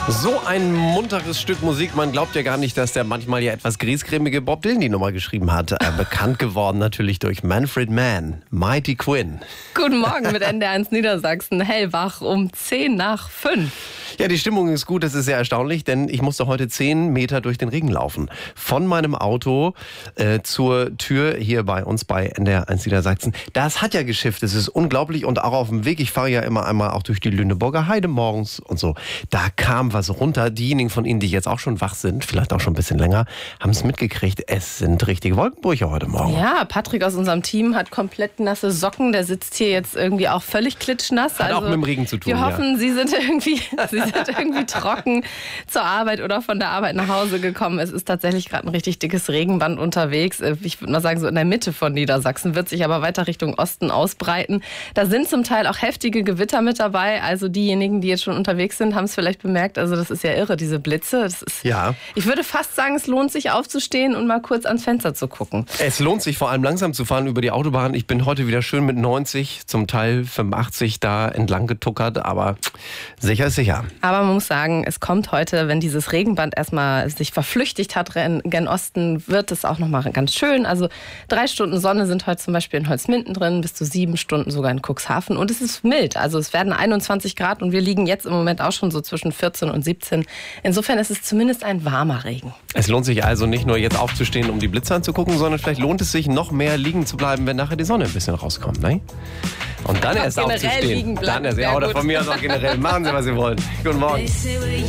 So ein munteres Stück Musik. Man glaubt ja gar nicht, dass der manchmal ja etwas griesgrämige Bob Dylan die Nummer geschrieben hat. Bekannt geworden natürlich durch Manfred Mann, Mighty Quinn. Guten Morgen mit NDR1 Niedersachsen. Hellwach um 10:05. Ja, die Stimmung ist gut, das ist sehr erstaunlich, denn ich musste heute 10 Meter durch den Regen laufen. Von meinem Auto zur Tür hier bei uns bei NDR1 Niedersachsen. Das hat ja geschifft, es ist unglaublich und auch auf dem Weg, ich fahre ja immer einmal auch durch die Lüneburger Heide morgens und so. Da kam was runter. Diejenigen von Ihnen, die jetzt auch schon wach sind, vielleicht auch schon ein bisschen länger, haben es mitgekriegt. Es sind richtige Wolkenbrüche heute Morgen. Ja, Patrick aus unserem Team hat komplett nasse Socken. Der sitzt hier jetzt irgendwie auch völlig klitschnass. Hat auch mit dem Regen zu tun, wir hoffen, Sie sind irgendwie trocken zur Arbeit oder von der Arbeit nach Hause gekommen. Es ist tatsächlich gerade ein richtig dickes Regenband unterwegs. Ich würde mal sagen, so in der Mitte von Niedersachsen, wird sich aber weiter Richtung Osten ausbreiten. Da sind zum Teil auch heftige Gewitter mit dabei. Also diejenigen, die jetzt schon unterwegs sind, haben es vielleicht bemerkt. Also das ist ja irre, diese Blitze. Das ist, ja. Ich würde fast sagen, es lohnt sich aufzustehen und mal kurz ans Fenster zu gucken. Es lohnt sich vor allem langsam zu fahren über die Autobahn. Ich bin heute wieder schön mit 90, zum Teil 85 da entlang getuckert, aber sicher ist sicher. Aber man muss sagen, es kommt heute, wenn dieses Regenband erstmal sich verflüchtigt hat gen Osten, wird es auch nochmal ganz schön. Also 3 Stunden Sonne sind heute zum Beispiel in Holzminden drin, bis zu 7 Stunden sogar in Cuxhaven. Und es ist mild, also es werden 21 Grad und wir liegen jetzt im Moment auch schon so zwischen 14 und 17. Insofern ist es zumindest ein warmer Regen. Es lohnt sich also nicht nur jetzt aufzustehen, um die Blitze anzugucken, sondern vielleicht lohnt es sich noch mehr liegen zu bleiben, wenn nachher die Sonne ein bisschen rauskommt, ne? Und dann erst aufzustehen. Liegen bleiben. Dann erst, ja, oder von mir aus auch generell. Machen Sie, was Sie wollen. Guten Morgen.